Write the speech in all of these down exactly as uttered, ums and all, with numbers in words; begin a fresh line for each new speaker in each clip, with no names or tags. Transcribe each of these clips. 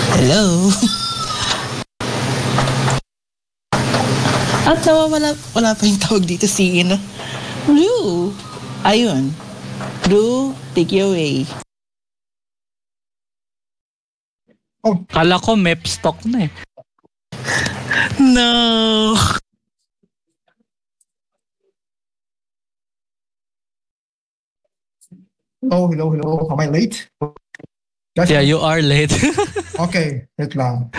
Hello? At nawawala, wala pa yung tawag dito si Ina. Blue! Ayun. Blue, take you away.
Oh,
Kala ko map stock na eh.
No!
hello, hello, hello. Am I late? Guys,
Yeah, you are late.
Okay, wait lang.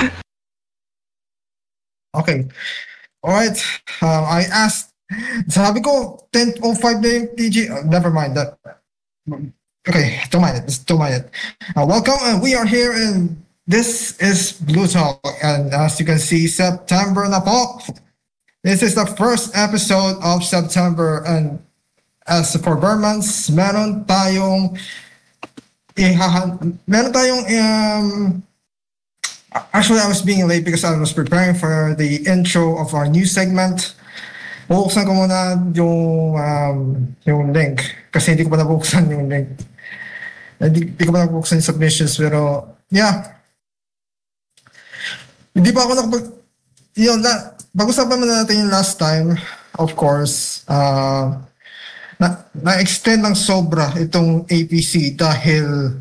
Okay. Alright. Um, I asked, sabi ko, ten oh five na yung T G. Uh, never mind that. Okay, don't mind it. Just don't mind it. Uh, welcome, and we are here, and this is Blue Talk. And as you can see, September na po. This is the first episode of September. And as for Burmans, meron tayong ihahan, meron tayong um, actually, I was being late because I was preparing for the intro of our new segment. Bubuksan ko muna yung, um, yung link kasi hindi ko pa nabuksan yung link. Hindi, hindi ko pa nabuksan yung submissions pero yeah. Hindi pa ako nakapag... Yun, na, pag-usapan mo na natin yung last time, of course, uh, na, na-extend ng sobra itong A P C dahil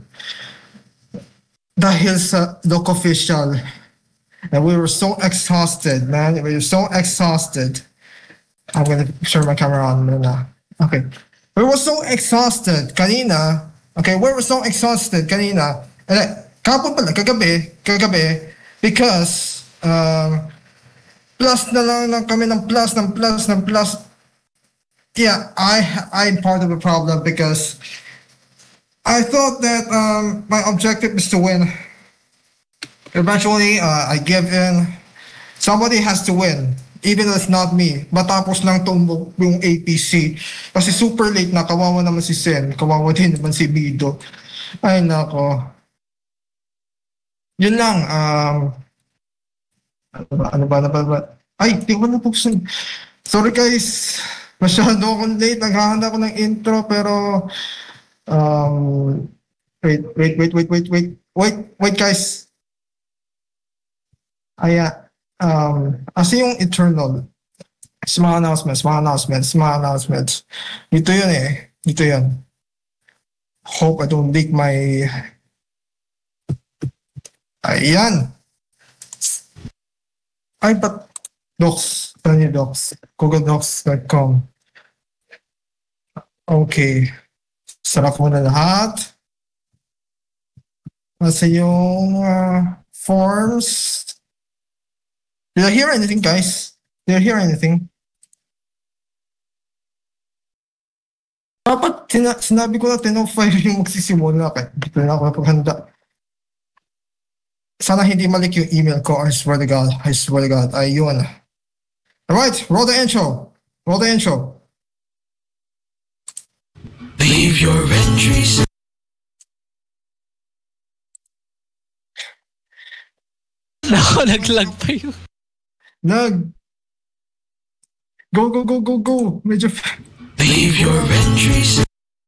dahil sa Doc Official. And we were so exhausted, man. We were so exhausted. I'm gonna turn my camera on na. Okay. We were so exhausted kanina. Okay, we were so exhausted kanina. And uh, kapon pala, kagabi, kagabi, because um, plus na lang, lang kami ng plus, ng plus, ng plus. Yeah, I, I'm part of the problem because I thought that um, my objective is to win. Eventually, uh, I give in. Somebody has to win, even though it's not me. Matapos lang tumbok yung A P C. Kasi super late na, kawawa naman si Sen. Kawawa din naman si Bido. Ay, nako. Yun lang. Um, ano ba, ano ba, ano ba, ano ba? Ay, di ko na buksan. Sorry guys. Masyado akong late. Naghahanda ko ng intro, pero... Um, wait, wait, wait, wait, wait, wait, wait, wait, guys. Aya, um, kasi yung Eternal, sa mga announcements, mga announcements, mga announcements. Dito yun eh. Dito yun. Hope I don't leak my... Ayan. Ay, but... Docs. Ano yung docs? google docs dot com. Okay. Sarap mo na lahat. Nasa yung uh, forms. Did I hear anything, guys? Did I hear anything? Dapat sina- sinabi ko na ten oh five yung magsisimula. Kaya hindi ko na ako napaghanda. Sana hindi malik yung email ko. I swear to God. I swear to God. Ayun. Alright, roll the intro. Roll the intro.
Leave your entries.
Nako, naglag pa yun.
Nag. Go, go, go, go, go. Medyo...
Leave your entries.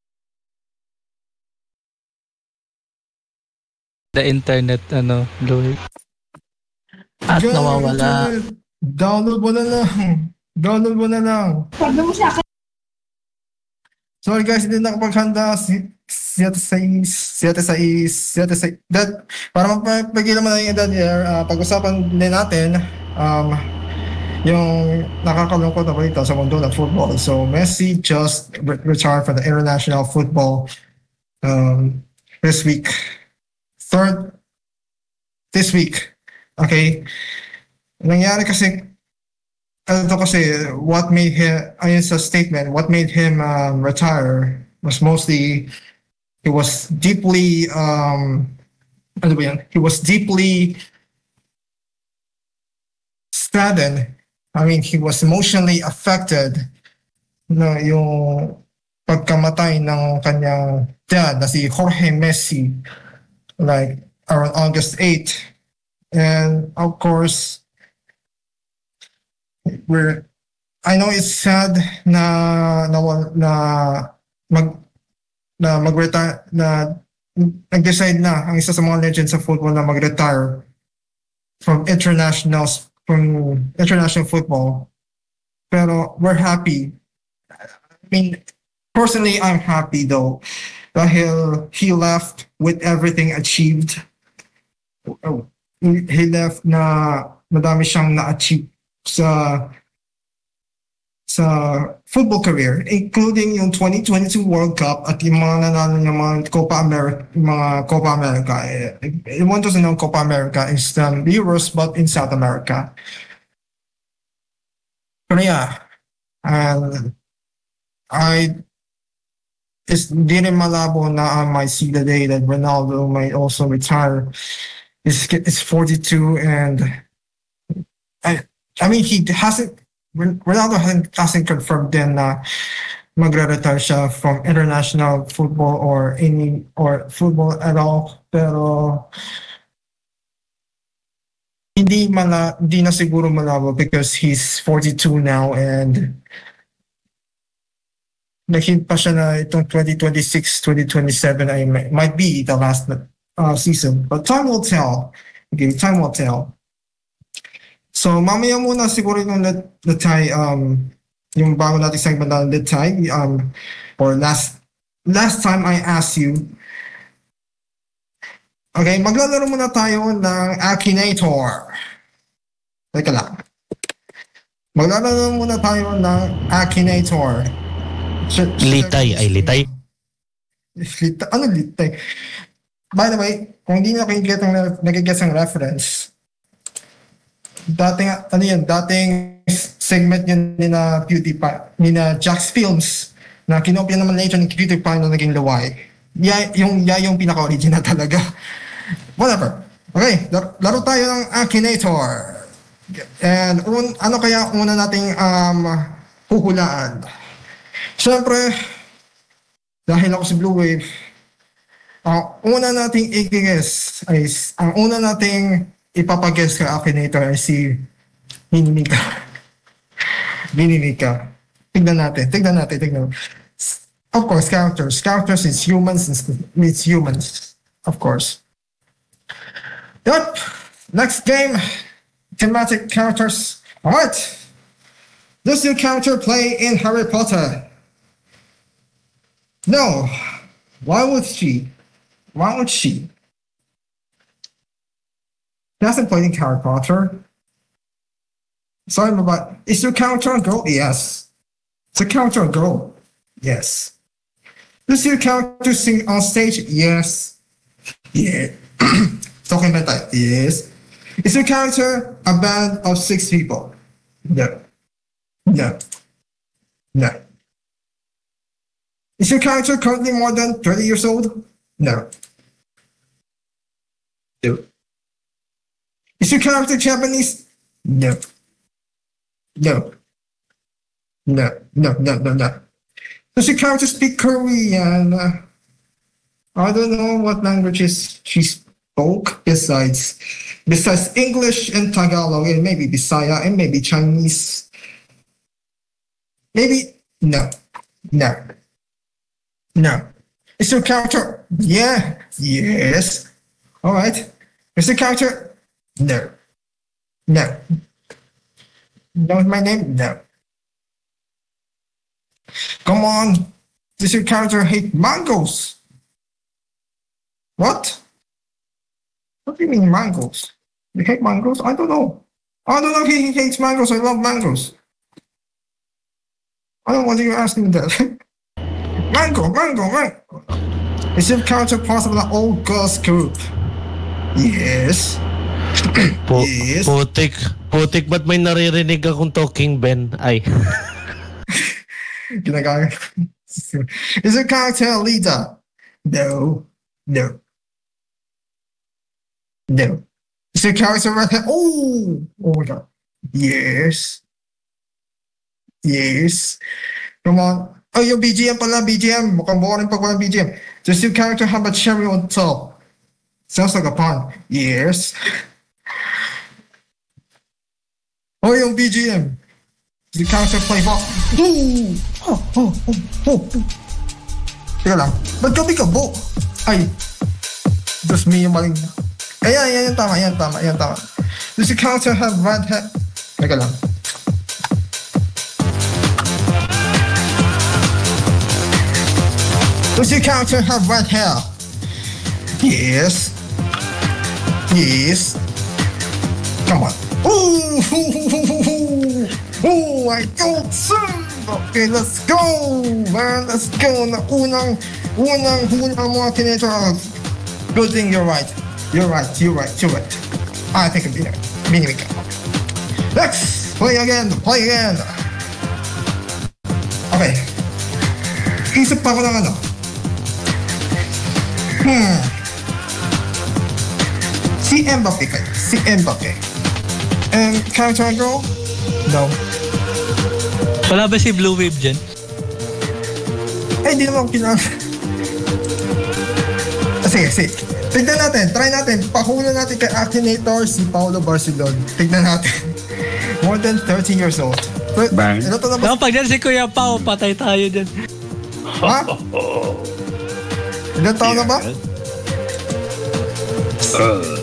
The internet, ano, Louie. At
Gan-
nawawala.
internet. Download mo na lang. Download mo na lang.
Sabi mo sa akin.
Sorry guys, hindi na nakapaghanda. Si Siete sais, siete sais, siete sais. That, para magpagilan mo na yung edad here, uh, pag-usapan din natin um, yung nakakalungkot na balita sa mundo ng football. So Messi just re- retired from the international football um, this week. Third, this week. Okay? Nangyari kasi, ano to kasi, what made him, ayun sa statement, what made him um, retire was mostly, he was deeply, um, ano ba yan? He was deeply saddened. I mean, he was emotionally affected na yung pagkamatay ng kanyang dad na si Jorge Messi, like around August eighth. And of course, we're, I know it's sad na na, na mag na mag-retire na nag-decide na ang isa sa mga legends sa football na mag-retire from international from international football. Pero we're happy. I mean, personally, I'm happy though. Dahil he left with everything achieved. Oh, he he left na madami siyang na-achieve sa sa football career, including yung twenty twenty-two World Cup at yung mga nanalo ng mga Copa America, mga Copa America. Everyone doesn't know Copa America is um, the Euros, but in South America. But yeah, and I it's hindi rin malabo na I might see the day that Ronaldo might also retire. It's, it's forty-two and I I mean he hasn't Ronaldo hasn't, hasn't confirmed din na magre-retire siya from international football or any or football at all. Pero hindi mala hindi na siguro malabo because he's forty-two now and nag-hint pa siya na itong twenty twenty-six twenty twenty-seven ay may, might be the last uh, season. But time will tell. Okay, time will tell. So mamaya muna siguro yung let, letay um yung bago nating segment na letay um or last last time I asked you. Okay, maglalaro muna tayo ng Akinator. Teka lang. Maglalaro muna tayo ng Akinator.
Litay ay litay.
Litay ano litay? By the way, kung hindi nyo nakikita ng nakikita ng reference, dating, ano yun, dating segment yun ni na PewDiePie, ni na Jax Films, na kinopya naman later ng PewDiePie na naging laway. Yeah, yung, yeah, yung pinaka-original talaga. Whatever. Okay, laro, laro tayo ng Akinator. And un, ano kaya una nating um, huhulaan? Siyempre, dahil ako si Blue Wave, ang una nating i-guess ay, ang una nating ipapag-guess ka Akinator ay si Minimika. Minimika. Tignan natin, tignan natin, tignan. Of course, characters. Characters is humans, it's humans. Of course. Yep. Next game, thematic characters. Alright. Does your character play in Harry Potter? No. Why would she? Why would she? She hasn't played in Harry Potter. Sorry, but is your character a girl? Yes. Is your character a girl? Yes. Does your character sing on stage? Yes. Yeah. Talking about that. Yes. Is your character a band of six people? No. No. No. Is your character currently more than thirty years old? No. No. Is your character Japanese? No. No. No. No, no, no, no. Does your character speak Korean? Uh, I don't know what languages she spoke besides besides English and Tagalog and maybe Bisaya and maybe Chinese. Maybe no. No. No. Is your character? Yeah. Yes. All right. Is your character? No. No. Know my name? No. Come on. Does your character hate mangoes? What? What do you mean mangoes? You hate mangoes? I don't know. I don't know if he hates mangoes. I love mangoes. I don't know what you're asking that. Mango, mango, mango. Is your character part of the old girls group? Yes.
Po,
Yes.
Putik. Putik, ba't may naririnig akong talking Ben? Ay.
Ginagaya. Is your character a leader? No. No. No. Is your character redhead? Oh! Oh my god. Yes. Yes. Come on. Oh, yung B G M pala, B G M. Mukhang boring pag walang B G M. Does your character have a cherry on top? Sounds like a pun. Yes. Oh, yung B G M. Does your character play ball? Ooh! Oh, oh, oh, oh. Teka lang. Ba't gabi ka, Bo? Ay. Just me yung maling. Ayan, ayan, yan tama, yan tama, yan tama. Does your character have red hair? Teka lang. Does your character have red hair? Yes. Yes. Come on. Ooh, oh, I don't see. Okay, let's go, man. Let's go. Na unang, unang, unang mga kinito. Good thing you're right. You're right. You're right. You're right. I think I'm being being Next, play again. Play again. Okay. Isip pa ko ng ano. Hmm. Si Mbappe kayo. Si Mbappe. And character girl? No.
Wala ba si Blue Wave dyan?
Eh, hindi naman kinag... Ah, sige, sige. Tignan natin. Try natin. Pahula natin kay Akinator si Paulo Barcelon. Tignan natin. More than thirty years old. But,
Bang.
ano to na ba?
No, pag dyan si Kuya Pao, patay tayo dyan.
Ha? Ilan taon na ba?
Uh,